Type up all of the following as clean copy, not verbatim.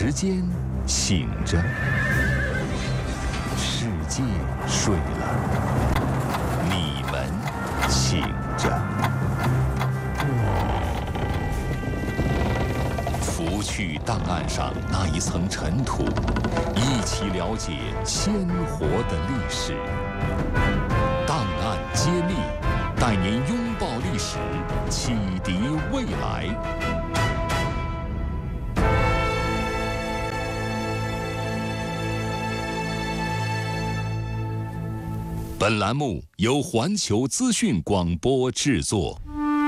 时间醒着，世界睡了，你们醒着。拂去档案上那一层尘土，一起了解鲜活的历史。档案揭秘，带您拥抱历史，启迪未来。本栏目由环球资讯广播制作。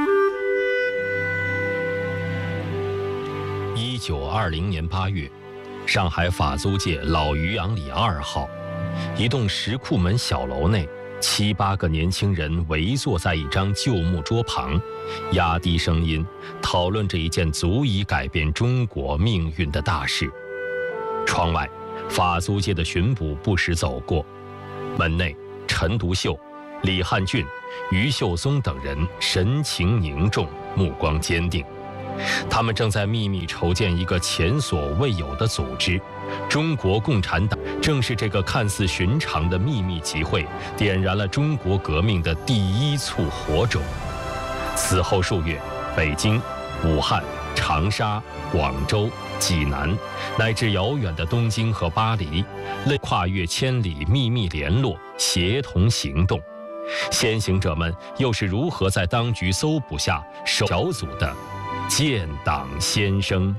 1920年8月，上海法租界老渔阳里2号，一栋石库门小楼内，7、8个年轻人围坐在一张旧木桌旁，压低声音讨论着一件足以改变中国命运的大事。窗外，法租界的巡捕不时走过，门内陈独秀、李汉俊、余秀松等人神情凝重，目光坚定。他们正在秘密筹建一个前所未有的组织——中国共产党。正是这个看似寻常的秘密集会，点燃了中国革命的第一簇火种。此后数月，北京、武汉、长沙、广州、济南，乃至遥远的东京和巴黎，跨越千里，秘密联络，协同行动。先行者们又是如何在当局搜捕下小组的建党先声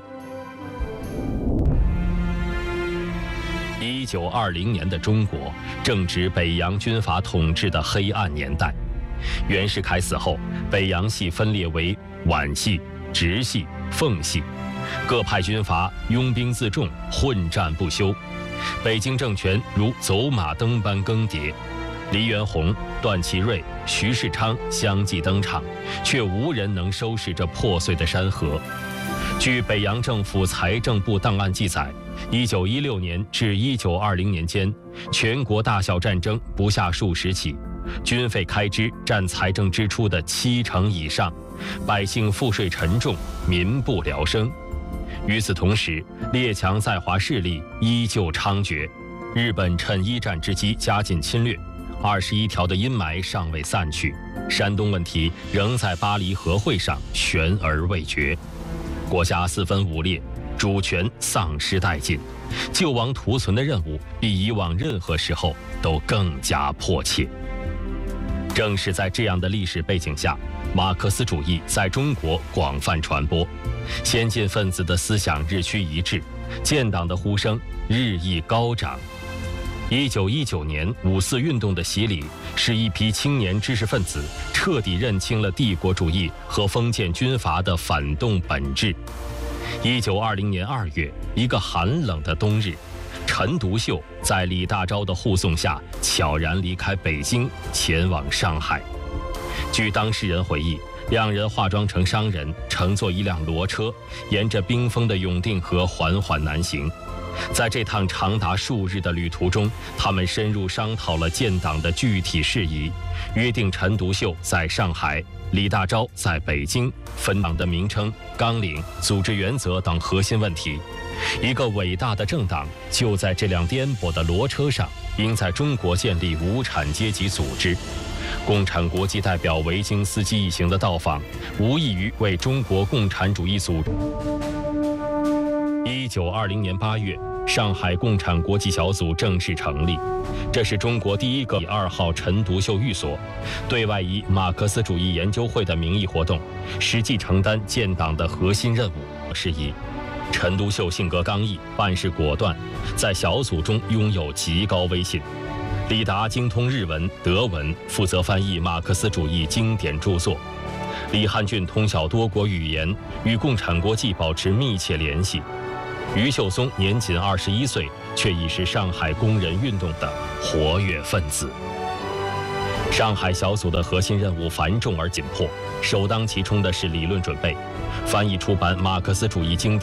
？1920年的中国正值北洋军阀统治的黑暗年代。袁世凯死后，北洋系分裂为皖系、直系、奉系，各派军阀拥兵自重，混战不休。北京政权如走马灯般更迭，黎元洪、段祺瑞、徐世昌相继登场，却无人能收拾这破碎的山河。据北洋政府财政部档案记载，1916年至1920年间，全国大小战争不下数十起，军费开支占财政支出的70%以上，百姓赋税沉重，民不聊生。与此同时，列强在华势力依旧猖獗，日本趁一战之机加紧侵略，21条的阴霾尚未散去，山东问题仍在巴黎和会上悬而未决。国家四分五裂，主权丧失殆尽，救亡图存的任务比以往任何时候都更加迫切。正是在这样的历史背景下，马克思主义在中国广泛传播，先进分子的思想日趋一致，建党的呼声日益高涨。1919年5·4运动的洗礼，使一批青年知识分子彻底认清了帝国主义和封建军阀的反动本质。1920年2月，一个寒冷的冬日，陈独秀在李大钊的护送下悄然离开北京，前往上海。据当事人回忆，两人化妆成商人，乘坐一辆骡车，沿着冰封的永定河缓缓南行。在这趟长达数日的旅途中，他们深入商讨了建党的具体事宜，约定陈独秀在上海，李大钊在北京，分党的名称、纲领、组织原则等核心问题。一个伟大的政党就在这辆颠簸的骡车上，应在中国建立无产阶级组织。共产国际代表维京斯基一行的到访，无异于为中国共产主义组织。1920年8月，上海共产国际小组正式成立，这是中国第一个2号陈独秀寓所，对外以马克思主义研究会的名义活动，实际承担建党的核心任务事宜。陈独秀性格刚毅，办事果断，在小组中拥有极高威信。李达精通日文、德文，负责翻译马克思主义经典著作。李汉俊通晓多国语言，与共产国际保持密切联系。余秀松年仅21岁，却已是上海工人运动的活跃分子。上海小组的核心任务繁重而紧迫，首当其冲的是理论准备，翻译出版马克思主义经典